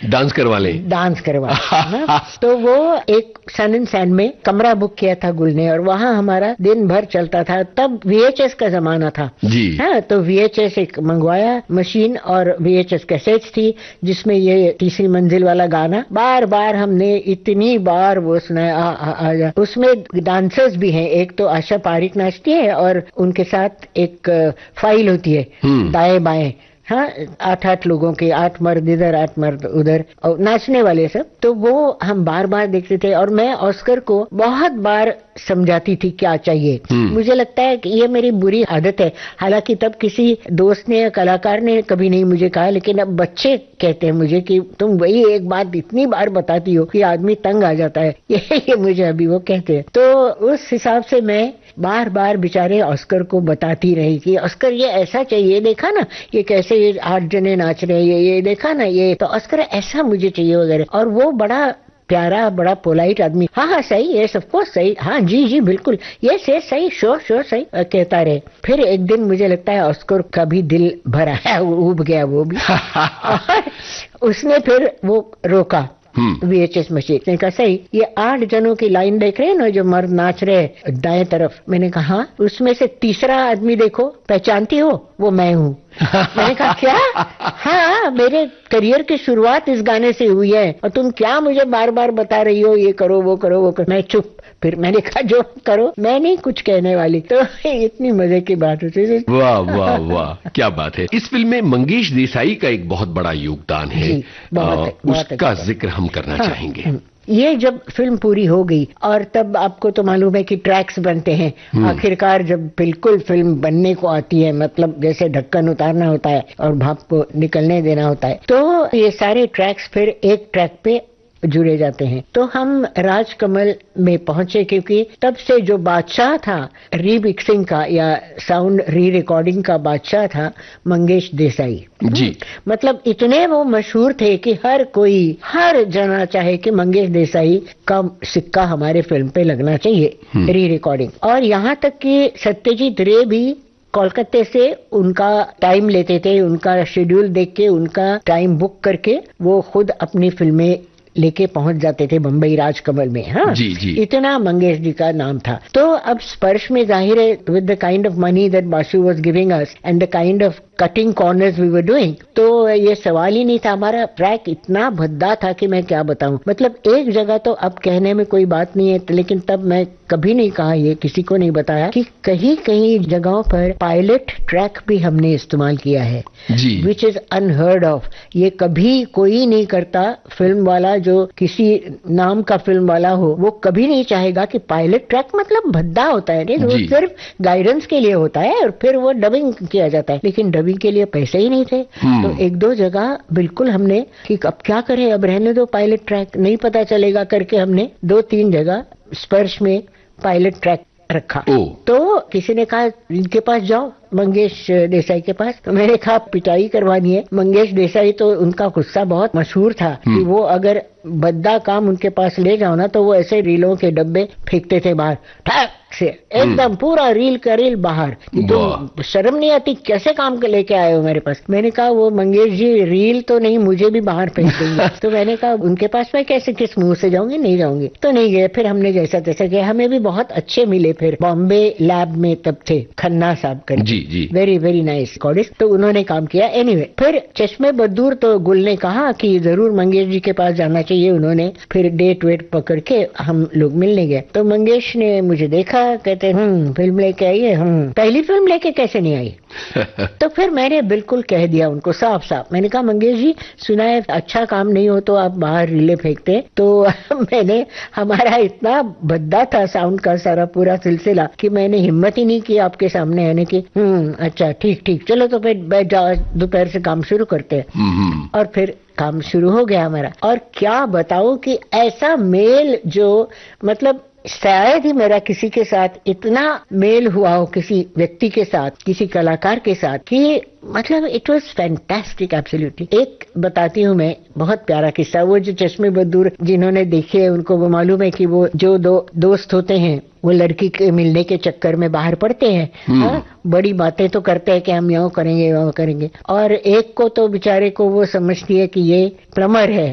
Dance करवा ले, dance करवा हाँ? तो वो एक सन एंड सैंड में कमरा बुक किया था गुल ने, और वहाँ हमारा दिन भर चलता था। तब VHS का जमाना था जी। हाँ, तो VHS एक मंगवाया मशीन, और VHS कैसेट्स थी जिसमें ये तीसरी मंजिल वाला गाना बार बार हमने इतनी बार वो सुनाया। उसमें डांसर्स भी हैं, एक तो आशा पारिक नाचती है और उनके साथ एक फाइल होती है दाएं बाएं, हाँ 8-8 लोगों के, 8 मर्द इधर 8 मर्द उधर, और नाचने वाले सब। तो वो हम बार बार देखते थे, और मैं ऑस्कर को बहुत बार समझाती थी क्या चाहिए। मुझे लगता है कि ये मेरी बुरी आदत है, हालांकि तब किसी दोस्त ने या कलाकार ने कभी नहीं मुझे कहा, लेकिन अब बच्चे कहते हैं मुझे कि तुम वही एक बात इतनी बार बताती हो कि आदमी तंग आ जाता है। ये मुझे अभी वो कहते हैं। तो उस हिसाब से मैं बार बार बेचारे ऑस्कर को बताती रही कि ऑस्कर ये ऐसा चाहिए, देखा ना ये कैसे ये 8 जने नाच रहे हैं, ये देखा ना, ये तो ऑस्कर ऐसा मुझे चाहिए वगैरह। और वो बड़ा प्यारा, बड़ा पोलाइट आदमी, हाँ हाँ सही, ये सब कुछ सही, हाँ जी जी बिल्कुल, ये से सही, श्योर श्योर सही कहता रहे। फिर एक दिन मुझे लगता है ऑस्कर का भी दिल भर आया, उब गया वो भी और उसने फिर वो रोका VHS मशीन ने कहा सही, ये 8 जनों की लाइन देख रहे हैं ना जो मर्द नाच रहे दाएं तरफ। मैंने कहा हाँ, उसमें से तीसरा आदमी देखो, पहचानती हो, वो मैं हूँ। मैंने कहा क्या? हाँ, मेरे करियर की शुरुआत इस गाने से हुई है, और तुम क्या मुझे बार बार बता रही हो ये करो वो करो वो करो। मैं चुप। फिर मैंने कहा जो करो, मैं नहीं कुछ कहने वाली। तो इतनी मजे की बात होती थी। वाह वाह वाह, क्या बात है। इस फिल्म में मंगेश देसाई का एक बहुत बड़ा योगदान है, उसका जिक्र हम करना चाहेंगे। ये जब फिल्म पूरी हो गई, और तब आपको तो मालूम है कि ट्रैक्स बनते हैं, आखिरकार जब बिल्कुल फिल्म बनने को आती है, मतलब जैसे ढक्कन उतारना होता है और भाप को निकलने देना होता है, तो ये सारे ट्रैक्स फिर एक ट्रैक पे जुड़े जाते हैं। तो हम राजकमल में पहुंचे, क्योंकि तब से जो बादशाह था रीमिक्सिंग का या साउंड री रिकॉर्डिंग का बादशाह था मंगेश देसाई जी। मतलब इतने वो मशहूर थे कि हर जना चाहे कि मंगेश देसाई का सिक्का हमारे फिल्म पे लगना चाहिए, री रिकॉर्डिंग। और यहाँ तक कि सत्यजीत रे भी कोलकाता से उनका टाइम लेते थे, उनका शेड्यूल देख के, उनका टाइम बुक करके वो खुद अपनी फिल्में लेके पहुंच जाते थे बम्बई राजकमल में। हाँ जी जी। इतना मंगेश जी का नाम था। तो अब स्पर्श में जाहिर है, with the kind of money that Basu was giving us and the kind of cutting corners we were doing, तो ये सवाल ही नहीं था। हमारा ट्रैक इतना भद्दा था कि मैं क्या बताऊं। मतलब एक जगह तो अब कहने में कोई बात नहीं है, लेकिन तब मैं कभी नहीं कहा, ये किसी को नहीं बताया कि कहीं कहीं जगहों पर पायलट ट्रैक भी हमने इस्तेमाल किया है, विच इज अनहर्ड ऑफ। ये कभी कोई नहीं करता। फिल्म वाला जो किसी नाम का फिल्म वाला हो, वो कभी नहीं चाहेगा कि पायलट ट्रैक मतलब भद्दा होता है, नहीं, वो सिर्फ गाइडेंस के लिए होता है और फिर वो डबिंग किया जाता है, लेकिन डबिंग के लिए पैसे ही नहीं थे। तो 1-2 जगह बिल्कुल हमने कि अब क्या करें, अब रहने दो पायलट ट्रैक, नहीं पता चलेगा करके हमने 2-3 जगह स्पर्श में पायलट ट्रैक रखा। तो किसी ने कहा इनके पास जाओ, मंगेश देसाई के पास। तो मैंने कहा पिटाई करवानी है। मंगेश देसाई तो उनका गुस्सा बहुत मशहूर था कि वो अगर बद्दा काम उनके पास ले जाओ ना, तो वो ऐसे रीलों के डब्बे फेंकते थे बाहर, ठक से एकदम पूरा रील का रील बाहर। तो शर्म नहीं आती, कैसे काम के लेके आए हो मेरे पास। मैंने कहा वो मंगेश जी रील तो नहीं, मुझे भी बाहर फेंक देंगे। तो मैंने कहा उनके पास मैं कैसे, किस मुंह से जाऊंगी, नहीं जाऊंगी। तो नहीं गए। फिर हमने जैसा तैसा किया, हमें भी बहुत अच्छे मिले। फिर बॉम्बे लैब में तब थे खन्ना साहब कर, जी वेरी वेरी नाइस रिकॉर्डिस्ट, तो उन्होंने काम किया। एनीवे फिर चश्मे बदूर तो गुल ने कहा कि जरूर मंगेश जी के पास जाना चाहिए। उन्होंने फिर डेट वेट पकड़ के हम लोग मिलने गए। तो मंगेश ने मुझे देखा, कहते फिल्म लेके आई है। पहली फिल्म लेके कैसे नहीं आई। तो फिर मैंने बिल्कुल कह दिया उनको साफ साफ। मैंने कहा मंगेश जी सुना है अच्छा काम नहीं हो तो आप बाहर रीले फेंकते। तो मैंने, हमारा इतना भद्दा था साउंड का सारा पूरा सिलसिला कि मैंने हिम्मत ही नहीं की आपके सामने आने की। अच्छा ठीक चलो तो फिर बैठ जाओ, दोपहर से काम शुरू करते हैं। और फिर काम शुरू हो गया हमारा। और क्या बताऊं कि ऐसा मेल जो मतलब शायद ही मेरा किसी के साथ इतना मेल हुआ हो, किसी व्यक्ति के साथ, किसी कलाकार के साथ, कि मतलब इट वाज फैंटास्टिक एब्सोल्युटली। एक बताती हूँ मैं, बहुत प्यारा किस्सा। वो जो चश्मे बदूर जिन्होंने देखे है उनको वो मालूम है कि वो जो दो दोस्त होते हैं वो लड़की के मिलने के चक्कर में बाहर पड़ते हैं। बड़ी बातें तो करते हैं कि हम यहाँ करेंगे वहाँ करेंगे, और एक को तो बेचारे को वो समझती है कि ये प्लम्बर है